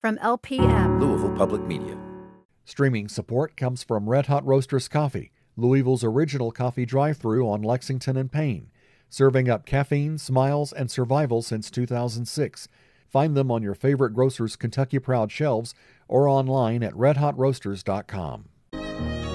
from LPM. Louisville Public Media. Streaming support comes from Red Hot Roasters Coffee, Louisville's original coffee drive-thru on Lexington and Payne, serving up caffeine, smiles, and survival since 2006. Find them on your favorite grocer's Kentucky Proud shelves or online at redhotroasters.com.